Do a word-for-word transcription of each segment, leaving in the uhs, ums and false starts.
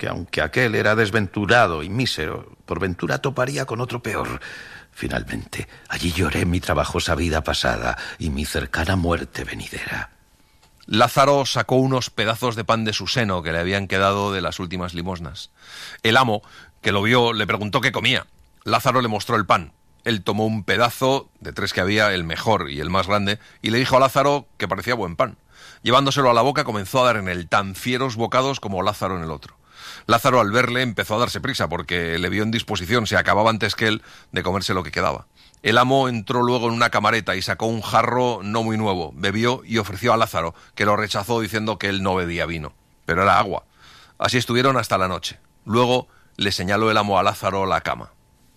que aunque aquel era desventurado y mísero, por ventura toparía con otro peor. Finalmente, allí lloré mi trabajosa vida pasada y mi cercana muerte venidera. Lázaro sacó unos pedazos de pan de su seno que le habían quedado de las últimas limosnas. El amo, que lo vio, le preguntó qué comía. Lázaro le mostró el pan. Él tomó un pedazo, de tres que había, el mejor y el más grande, y le dijo a Lázaro que parecía buen pan. Llevándoselo a la boca, comenzó a dar en él tan fieros bocados como Lázaro en el otro. Lázaro, al verle, empezó a darse prisa, porque le vio en disposición, se acababa antes que él de comerse lo que quedaba. El amo entró luego en una camareta y sacó un jarro no muy nuevo, bebió y ofreció a Lázaro, que lo rechazó diciendo que él no bebía vino, pero era agua. Así estuvieron hasta la noche. Luego le señaló el amo a Lázaro la cama.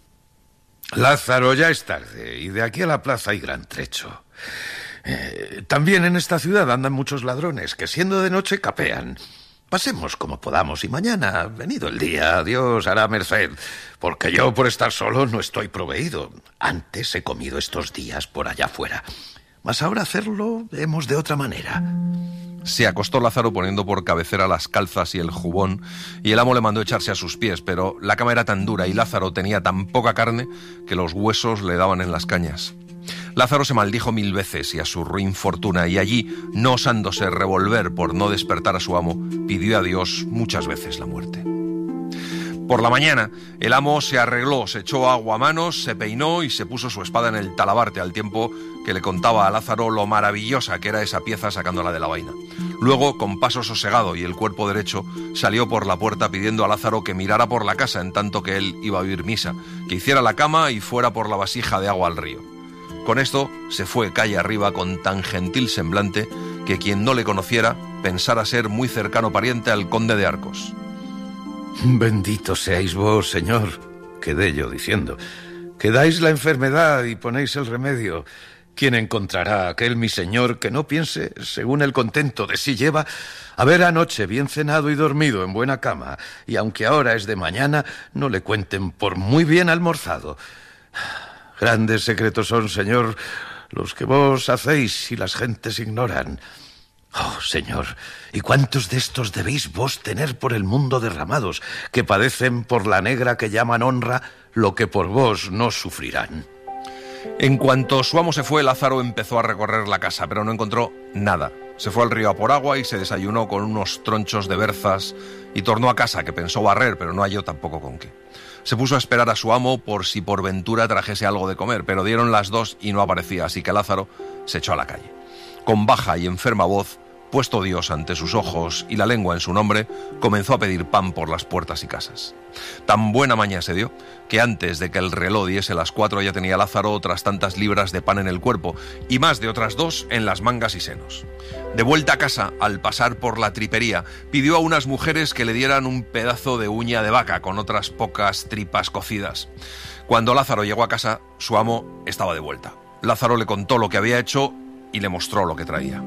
Lázaro, ya es tarde, y de aquí a la plaza hay gran trecho. Eh, también en esta ciudad andan muchos ladrones, que siendo de noche capean. Pasemos como podamos, y mañana, venido el día, Dios hará merced, porque yo por estar solo no estoy proveído. Antes he comido estos días por allá afuera, mas ahora hacerlo hemos de otra manera. Se acostó Lázaro poniendo por cabecera las calzas y el jubón, y el amo le mandó echarse a sus pies, pero la cama era tan dura y Lázaro tenía tan poca carne que los huesos le daban en las cañas. Lázaro se maldijo mil veces y a su ruin fortuna, y allí, no osándose revolver por no despertar a su amo, pidió a Dios muchas veces la muerte. Por la mañana, el amo se arregló, se echó agua a manos, se peinó y se puso su espada en el talabarte, al tiempo que le contaba a Lázaro lo maravillosa que era esa pieza sacándola de la vaina. Luego, con paso sosegado y el cuerpo derecho, salió por la puerta pidiendo a Lázaro que mirara por la casa en tanto que él iba a oír misa, que hiciera la cama y fuera por la vasija de agua al río. Con esto se fue calle arriba con tan gentil semblante que quien no le conociera pensara ser muy cercano pariente al conde de Arcos. Bendito seáis vos, Señor, quedé yo diciendo, que dais la enfermedad y ponéis el remedio. ¿Quién encontrará aquel mi señor que no piense, según el contento de sí lleva, haber anoche bien cenado y dormido en buena cama, y aunque ahora es de mañana, no le cuenten por muy bien almorzado? Grandes secretos son, Señor, los que vos hacéis y las gentes ignoran. Oh, Señor, ¿y cuántos de estos debéis vos tener por el mundo derramados, que padecen por la negra que llaman honra lo que por vos no sufrirán? En cuanto su amo se fue, Lázaro empezó a recorrer la casa, pero no encontró nada. Se fue al río a por agua y se desayunó con unos tronchos de berzas y tornó a casa, que pensó barrer, pero no halló tampoco con qué. Se puso a esperar a su amo por si por ventura trajese algo de comer, pero dieron las dos y no aparecía, así que Lázaro se echó a la calle. Con baja y enferma voz, puesto Dios ante sus ojos y la lengua en su nombre, comenzó a pedir pan por las puertas y casas. Tan buena maña se dio que antes de que el reloj diese las cuatro ya tenía Lázaro otras tantas libras de pan en el cuerpo y más de otras dos en las mangas y senos. De vuelta a casa, al pasar por la tripería, pidió a unas mujeres que le dieran un pedazo de uña de vaca con otras pocas tripas cocidas. Cuando Lázaro llegó a casa, su amo estaba de vuelta. Lázaro le contó lo que había hecho y le mostró lo que traía.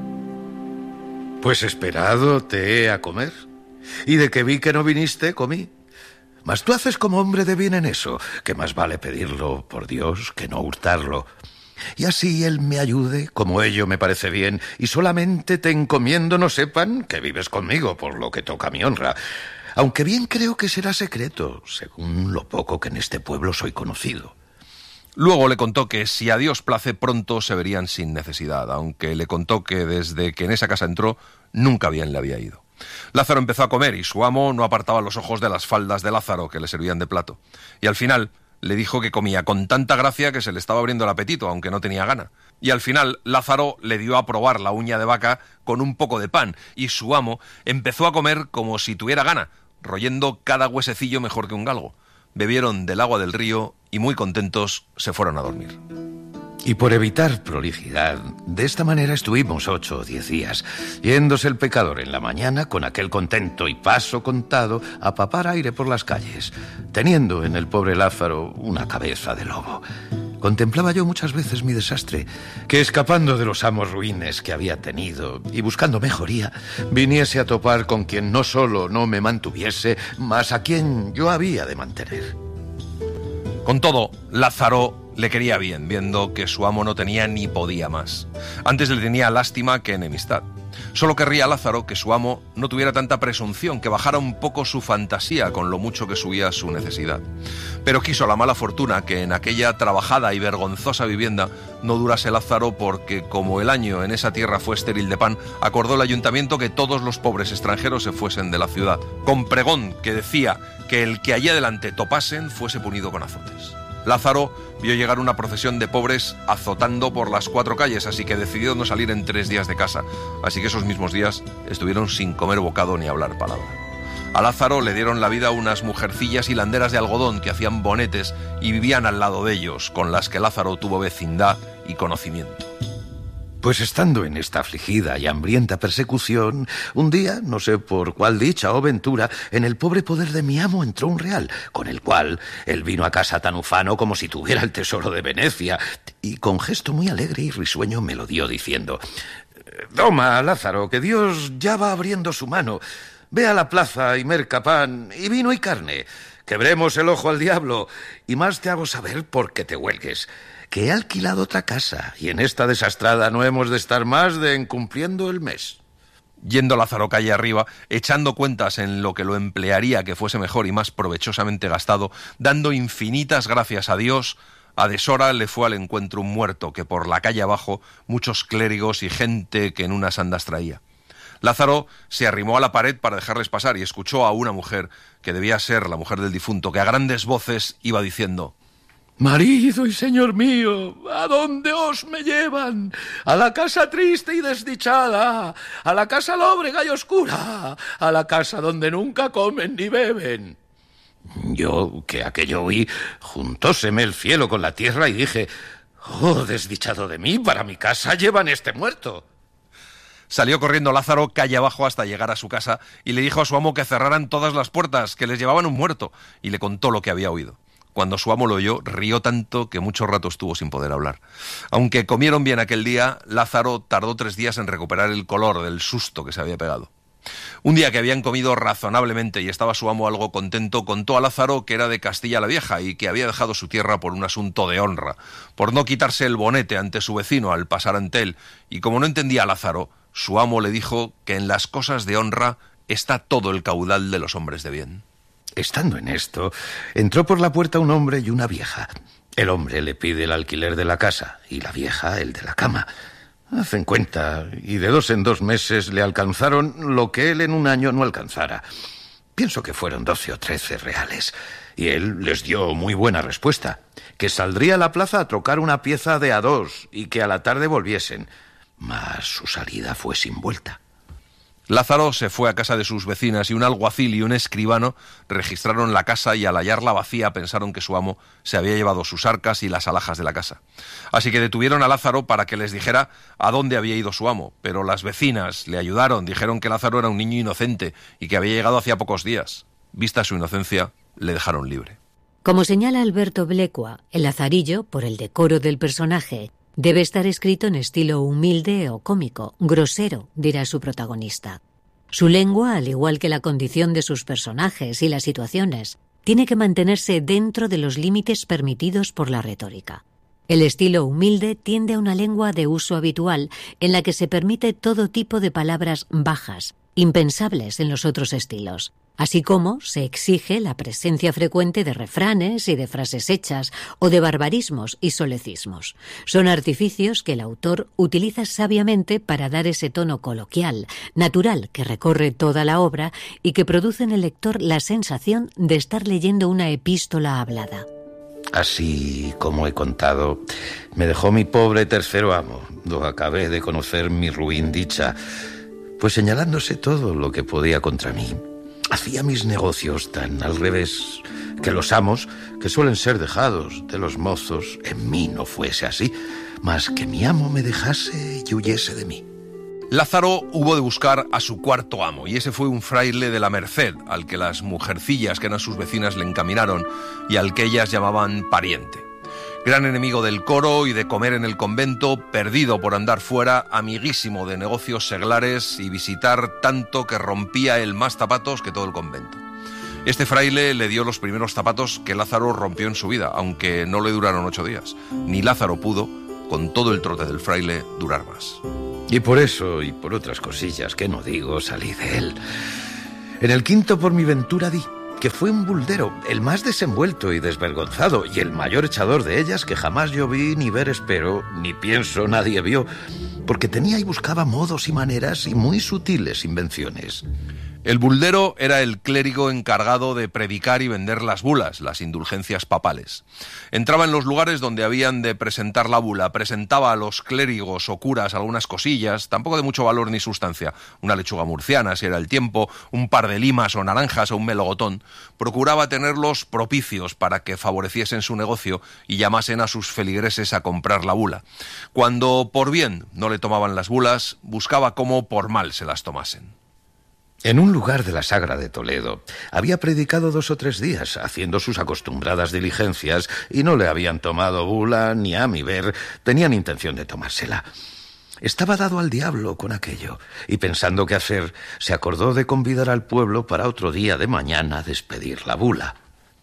Pues esperado te he a comer, y de que vi que no viniste, comí. Mas tú haces como hombre de bien en eso, que más vale pedirlo por Dios que no hurtarlo. Y así él me ayude, como ello me parece bien, y solamente te encomiendo no sepan que vives conmigo, por lo que toca a mi honra. Aunque bien creo que será secreto, según lo poco que en este pueblo soy conocido. Luego le contó que si a Dios place pronto se verían sin necesidad, aunque le contó que desde que en esa casa entró nunca bien le había ido. Lázaro empezó a comer y su amo no apartaba los ojos de las faldas de Lázaro que le servían de plato. Y al final le dijo que comía con tanta gracia que se le estaba abriendo el apetito, aunque no tenía gana. Y al final Lázaro le dio a probar la uña de vaca con un poco de pan, y su amo empezó a comer como si tuviera gana, royendo cada huesecillo mejor que un galgo. Bebieron del agua del río y muy contentos se fueron a dormir. Y por evitar prolijidad, de esta manera estuvimos ocho o diez días, yéndose el pecador en la mañana con aquel contento y paso contado a papar aire por las calles, teniendo en el pobre Lázaro una cabeza de lobo. Contemplaba yo muchas veces mi desastre, que escapando de los amos ruines que había tenido y buscando mejoría, viniese a topar con quien no solo no me mantuviese, mas a quien yo había de mantener. Con todo, Lázaro le quería bien, viendo que su amo no tenía ni podía más. Antes le tenía lástima que enemistad. Solo querría Lázaro que su amo no tuviera tanta presunción, que bajara un poco su fantasía con lo mucho que subía su necesidad. Pero quiso la mala fortuna que en aquella trabajada y vergonzosa vivienda no durase Lázaro, porque como el año en esa tierra fue estéril de pan, acordó el ayuntamiento que todos los pobres extranjeros se fuesen de la ciudad, con pregón que decía que el que allí adelante topasen fuese punido con azotes. Lázaro vio llegar una procesión de pobres azotando por las cuatro calles, así que decidió no salir en tres días de casa. Así que esos mismos días estuvieron sin comer bocado ni hablar palabra. A Lázaro le dieron la vida unas mujercillas hilanderas de algodón que hacían bonetes y vivían al lado de ellos, con las que Lázaro tuvo vecindad y conocimiento. Pues estando en esta afligida y hambrienta persecución, un día, no sé por cuál dicha o ventura, en el pobre poder de mi amo entró un real, con el cual él vino a casa tan ufano como si tuviera el tesoro de Venecia, y con gesto muy alegre y risueño me lo dio diciendo: «Toma, Lázaro, que Dios ya va abriendo su mano. Ve a la plaza y merca pan y vino y carne. Quebremos el ojo al diablo, y más te hago saber porque te huelgues, que he alquilado otra casa, y en esta desastrada no hemos de estar más de en cumpliendo el mes». Yendo Lázaro calle arriba, echando cuentas en lo que lo emplearía que fuese mejor y más provechosamente gastado, dando infinitas gracias a Dios, a deshora le fue al encuentro un muerto que por la calle abajo muchos clérigos y gente que en unas andas traía. Lázaro se arrimó a la pared para dejarles pasar y escuchó a una mujer, que debía ser la mujer del difunto, que a grandes voces iba diciendo: «Marido y señor mío, ¿a dónde os me llevan? A la casa triste y desdichada, a la casa lóbrega y oscura, a la casa donde nunca comen ni beben». Yo, que aquello oí, juntóseme el cielo con la tierra y dije: «Oh, desdichado de mí, para mi casa llevan este muerto». Salió corriendo Lázaro calle abajo hasta llegar a su casa y le dijo a su amo que cerraran todas las puertas, que les llevaban un muerto, y le contó lo que había oído. Cuando su amo lo oyó, rió tanto que mucho rato estuvo sin poder hablar. Aunque comieron bien aquel día, Lázaro tardó tres días en recuperar el color del susto que se había pegado. Un día que habían comido razonablemente y estaba su amo algo contento, contó a Lázaro que era de Castilla la Vieja y que había dejado su tierra por un asunto de honra, por no quitarse el bonete ante su vecino al pasar ante él, y como no entendía a Lázaro, su amo le dijo que en las cosas de honra está todo el caudal de los hombres de bien. Estando en esto, entró por la puerta un hombre y una vieja. El hombre le pide el alquiler de la casa y la vieja el de la cama. Hacen cuenta, y de dos en dos meses le alcanzaron lo que él en un año no alcanzara. Pienso que fueron doce o trece reales, y él les dio muy buena respuesta, que saldría a la plaza a trocar una pieza de a dos y que a la tarde volviesen, mas su salida fue sin vuelta. Lázaro se fue a casa de sus vecinas y un alguacil y un escribano registraron la casa, y al hallarla vacía pensaron que su amo se había llevado sus arcas y las alhajas de la casa. Así que detuvieron a Lázaro para que les dijera a dónde había ido su amo, pero las vecinas le ayudaron, dijeron que Lázaro era un niño inocente y que había llegado hacía pocos días. Vista su inocencia, le dejaron libre. Como señala Alberto Blecua, el lazarillo, por el decoro del personaje, debe estar escrito en estilo humilde o cómico, grosero, dirá su protagonista. Su lengua, al igual que la condición de sus personajes y las situaciones, tiene que mantenerse dentro de los límites permitidos por la retórica. El estilo humilde tiende a una lengua de uso habitual en la que se permite todo tipo de palabras bajas, impensables en los otros estilos, así como se exige la presencia frecuente de refranes y de frases hechas o de barbarismos y solecismos. Son artificios que el autor utiliza sabiamente para dar ese tono coloquial, natural, que recorre toda la obra y que produce en el lector la sensación de estar leyendo una epístola hablada. Así como he contado, me dejó mi pobre tercero amo, do acabé de conocer mi ruin dicha, pues señalándose todo lo que podía contra mí, hacía mis negocios tan al revés que los amos, que suelen ser dejados de los mozos, en mí no fuese así, mas que mi amo me dejase y huyese de mí. Lázaro hubo de buscar a su cuarto amo, y ese fue un fraile de la Merced, al que las mujercillas que eran sus vecinas le encaminaron y al que ellas llamaban pariente. Gran enemigo del coro y de comer en el convento, perdido por andar fuera, amiguísimo de negocios seglares y visitar tanto que rompía él más zapatos que todo el convento. Este fraile le dio los primeros zapatos que Lázaro rompió en su vida, aunque no le duraron ocho días. Ni Lázaro pudo, con todo el trote del fraile, durar más. Y por eso, y por otras cosillas que no digo, salí de él. En el quinto por mi ventura di, que fue un buldero, el más desenvuelto y desvergonzado, y el mayor echador de ellas que jamás yo vi, ni ver espero, ni pienso nadie vio, porque tenía y buscaba modos y maneras y muy sutiles invenciones. El buldero era el clérigo encargado de predicar y vender las bulas, las indulgencias papales. Entraba en los lugares donde habían de presentar la bula, presentaba a los clérigos o curas algunas cosillas, tampoco de mucho valor ni sustancia, una lechuga murciana si era el tiempo, un par de limas o naranjas o un melogotón. Procuraba tenerlos propicios para que favoreciesen su negocio y llamasen a sus feligreses a comprar la bula. Cuando por bien no le tomaban las bulas, buscaba cómo por mal se las tomasen. En un lugar de la Sagra de Toledo había predicado dos o tres días, haciendo sus acostumbradas diligencias, y no le habían tomado bula, ni a mi ver tenían intención de tomársela. Estaba dado al diablo con aquello, y pensando qué hacer, se acordó de convidar al pueblo para otro día de mañana a despedir la bula.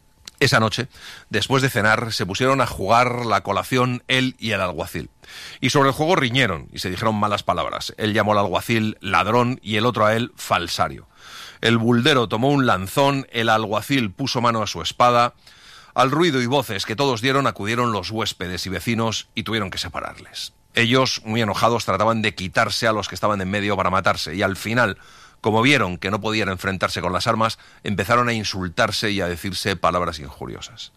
Esa noche, después de cenar, se pusieron a jugar la colación él y el alguacil. Y sobre el juego riñeron y se dijeron malas palabras. Él llamó al alguacil ladrón y el otro a él falsario. El buldero tomó un lanzón, el alguacil puso mano a su espada. Al ruido y voces que todos dieron acudieron los huéspedes y vecinos y tuvieron que separarles. Ellos, muy enojados, trataban de quitarse a los que estaban en medio para matarse y al final, como vieron que no podían enfrentarse con las armas, empezaron a insultarse y a decirse palabras injuriosas.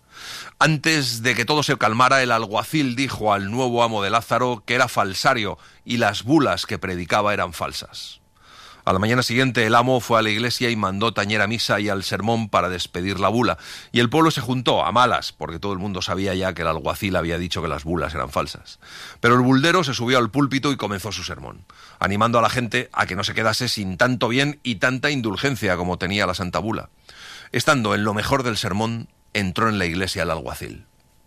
Antes de que todo se calmara, el alguacil dijo al nuevo amo de Lázaro que era falsario y las bulas que predicaba eran falsas. A la mañana siguiente el amo fue a la iglesia y mandó tañer a misa y al sermón para despedir la bula, y el pueblo se juntó a malas, porque todo el mundo sabía ya que el alguacil había dicho que las bulas eran falsas. Pero el buldero se subió al púlpito y comenzó su sermón, animando a la gente a que no se quedase sin tanto bien y tanta indulgencia como tenía la santa bula. Estando en lo mejor del sermón, entró en la iglesia el alguacil.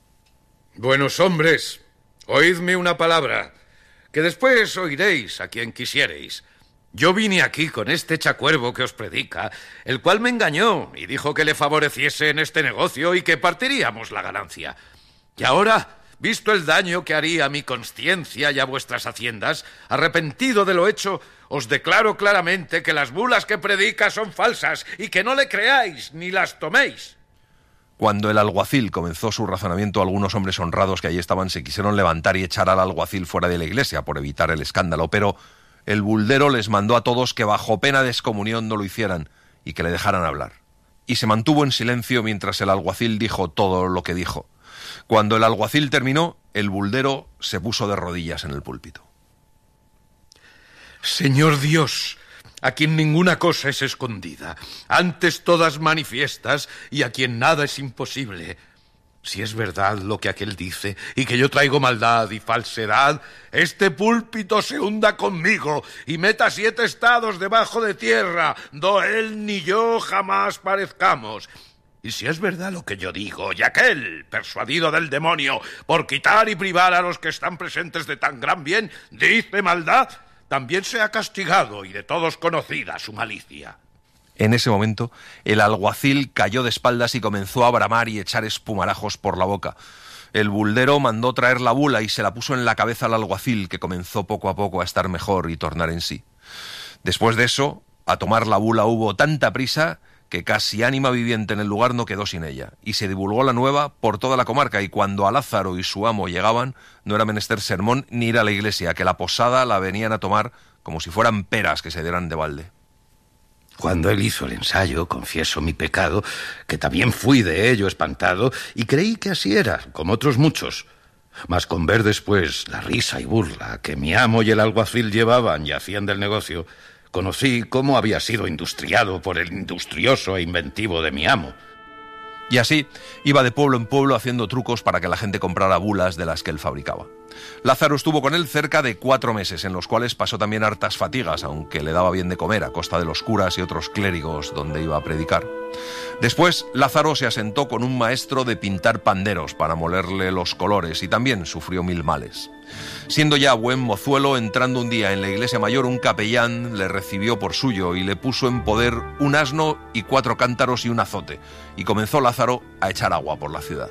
Buenos hombres, oídme una palabra, que después oiréis a quien quisiereis. Yo vine aquí con este echacuervo que os predica, el cual me engañó y dijo que le favoreciese en este negocio y que partiríamos la ganancia. Y ahora, visto el daño que haría a mi consciencia y a vuestras haciendas, arrepentido de lo hecho, os declaro claramente que las bulas que predica son falsas y que no le creáis ni las toméis. Cuando el alguacil comenzó su razonamiento, algunos hombres honrados que allí estaban se quisieron levantar y echar al alguacil fuera de la iglesia por evitar el escándalo, pero el buldero les mandó a todos que bajo pena de excomunión no lo hicieran y que le dejaran hablar. Y se mantuvo en silencio mientras el alguacil dijo todo lo que dijo. Cuando el alguacil terminó, el buldero se puso de rodillas en el púlpito. Señor Dios, a quien ninguna cosa es escondida, antes todas manifiestas y a quien nada es imposible. Si es verdad lo que aquel dice, y que yo traigo maldad y falsedad, este púlpito se hunda conmigo y meta siete estados debajo de tierra, do él ni yo jamás parezcamos. Y si es verdad lo que yo digo, y aquel, persuadido del demonio, por quitar y privar a los que están presentes de tan gran bien, dice maldad, también sea castigado y de todos conocida su malicia. En ese momento, el alguacil cayó de espaldas y comenzó a bramar y echar espumarajos por la boca. El buldero mandó traer la bula y se la puso en la cabeza al alguacil, que comenzó poco a poco a estar mejor y tornar en sí. Después de eso, a tomar la bula hubo tanta prisa que casi ánima viviente en el lugar no quedó sin ella, y se divulgó la nueva por toda la comarca, y cuando a Lázaro y su amo llegaban, no era menester sermón ni ir a la iglesia, que la posada la venían a tomar como si fueran peras que se dieran de balde. Cuando él hizo el ensayo, confieso mi pecado, que también fui de ello espantado, y creí que así era, como otros muchos. Mas con ver después la risa y burla que mi amo y el alguacil llevaban y hacían del negocio, conocí cómo había sido industriado por el industrioso e inventivo de mi amo. Y así iba de pueblo en pueblo haciendo trucos para que la gente comprara bulas de las que él fabricaba. Lázaro estuvo con él cerca de cuatro meses, en los cuales pasó también hartas fatigas, aunque le daba bien de comer a costa de los curas y otros clérigos donde iba a predicar. Después, Lázaro se asentó con un maestro de pintar panderos para molerle los colores y también sufrió mil males. Siendo ya buen mozuelo, entrando un día en la iglesia mayor, un capellán le recibió por suyo y le puso en poder un asno y cuatro cántaros y un azote, y comenzó Lázaro a echar agua por la ciudad.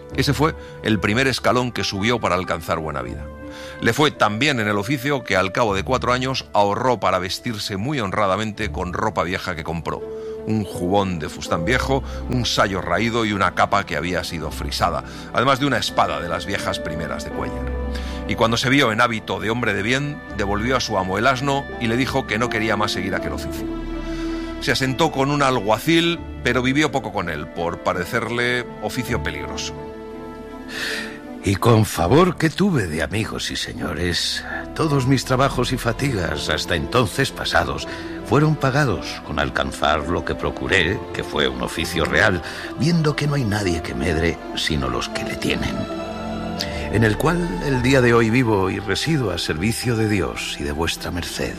Ese fue el primer escalón que subió para alcanzar buena vida. Le fue tan bien en el oficio que al cabo de cuatro años ahorró para vestirse muy honradamente con ropa vieja que compró. Un jubón de fustán viejo, un sayo raído y una capa que había sido frisada, además de una espada de las viejas primeras de Cuéllar. Y cuando se vio en hábito de hombre de bien, devolvió a su amo el asno y le dijo que no quería más seguir aquel oficio. Se asentó con un alguacil, pero vivió poco con él, por parecerle oficio peligroso. Y con favor que tuve de amigos y señores, todos mis trabajos y fatigas, hasta entonces pasados, fueron pagados con alcanzar lo que procuré, que fue un oficio real, viendo que no hay nadie que medre, sino los que le tienen, en el cual el día de hoy vivo y resido a servicio de Dios y de vuestra merced.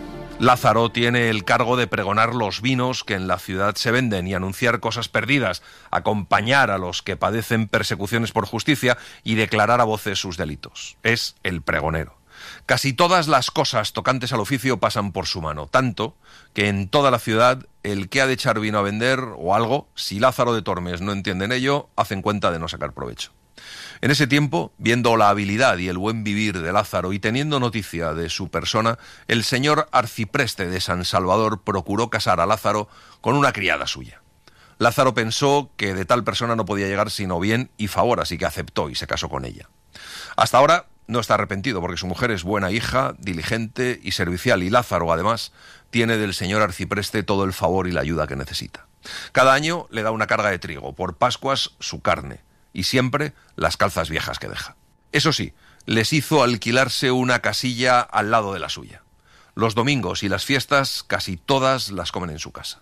Lázaro tiene el cargo de pregonar los vinos que en la ciudad se venden y anunciar cosas perdidas, acompañar a los que padecen persecuciones por justicia y declarar a voces sus delitos. Es el pregonero. Casi todas las cosas tocantes al oficio pasan por su mano, tanto que en toda la ciudad el que ha de echar vino a vender o algo, si Lázaro de Tormes no entiende en ello, hacen cuenta de no sacar provecho. En ese tiempo, viendo la habilidad y el buen vivir de Lázaro y teniendo noticia de su persona, el señor arcipreste de San Salvador procuró casar a Lázaro con una criada suya. Lázaro pensó que de tal persona no podía llegar sino bien y favor, así que aceptó y se casó con ella. Hasta ahora no está arrepentido porque su mujer es buena hija, diligente y servicial, y Lázaro, además, tiene del señor arcipreste todo el favor y la ayuda que necesita. Cada año le da una carga de trigo, por Pascuas su carne, y siempre las calzas viejas que deja. Eso sí, les hizo alquilarse una casilla al lado de la suya. Los domingos y las fiestas casi todas las comen en su casa.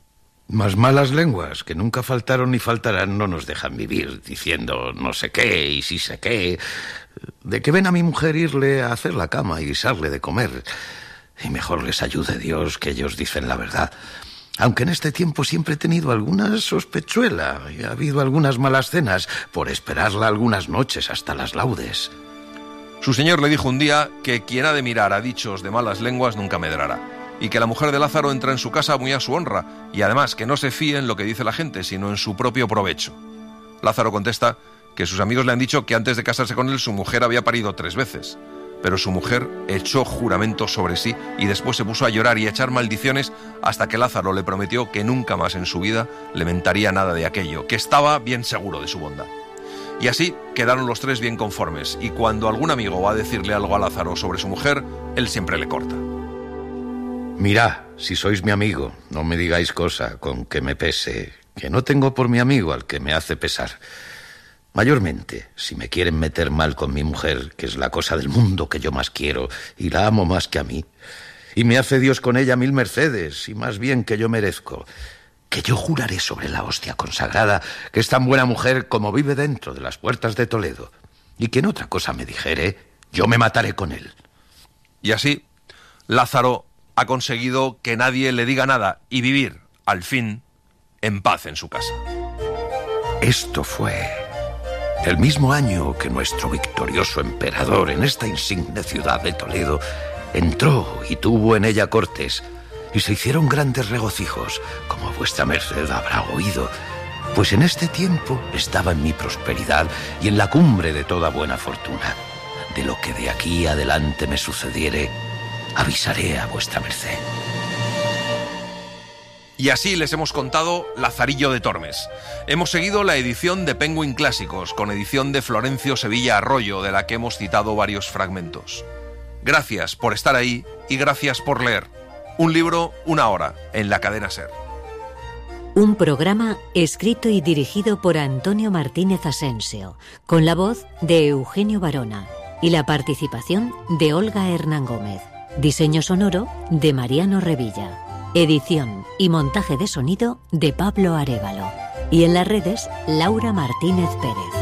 Mas malas lenguas, que nunca faltaron ni faltarán, no nos dejan vivir, diciendo no sé qué y sí sé qué, de que ven a mi mujer irle a hacer la cama y guisarle de comer. Y mejor les ayude Dios, que ellos dicen la verdad. Aunque en este tiempo siempre he tenido alguna sospechuela y ha habido algunas malas cenas por esperarla algunas noches hasta las laudes. Su señor le dijo un día que quien ha de mirar a dichos de malas lenguas nunca medrará, y que la mujer de Lázaro entra en su casa muy a su honra, y además que no se fíe en lo que dice la gente, sino en su propio provecho. Lázaro contesta que sus amigos le han dicho que antes de casarse con él su mujer había parido tres veces, pero su mujer echó juramento sobre sí y después se puso a llorar y a echar maldiciones hasta que Lázaro le prometió que nunca más en su vida le mentaría nada de aquello, que estaba bien seguro de su bondad. Y así quedaron los tres bien conformes, y cuando algún amigo va a decirle algo a Lázaro sobre su mujer, él siempre le corta. Mirad, si sois mi amigo, no me digáis cosa con que me pese, que no tengo por mi amigo al que me hace pesar. Mayormente, si me quieren meter mal con mi mujer, que es la cosa del mundo que yo más quiero, y la amo más que a mí, y me hace Dios con ella mil mercedes, y más bien que yo merezco, que yo juraré sobre la hostia consagrada que es tan buena mujer como vive dentro de las puertas de Toledo, y que en otra cosa me dijere, yo me mataré con él. Y así, Lázaro ha conseguido que nadie le diga nada y vivir, al fin, en paz en su casa. Esto fue el mismo año que nuestro victorioso emperador en esta insigne ciudad de Toledo entró y tuvo en ella cortes, y se hicieron grandes regocijos, como vuestra merced habrá oído, pues en este tiempo estaba en mi prosperidad y en la cumbre de toda buena fortuna. De lo que de aquí adelante me sucediere, avisaré a vuestra merced. Y así les hemos contado Lazarillo de Tormes. Hemos seguido la edición de Penguin Clásicos, con edición de Florencio Sevilla Arroyo, de la que hemos citado varios fragmentos. Gracias por estar ahí y gracias por leer. Un libro, una hora, en la cadena SER. Un programa escrito y dirigido por Antonio Martínez Asensio, con la voz de Eugenio Barona y la participación de Olga Hernán Gómez. Diseño sonoro de Mariano Revilla. Edición y montaje de sonido de Pablo Arévalo. Y en las redes, Laura Martínez Pérez.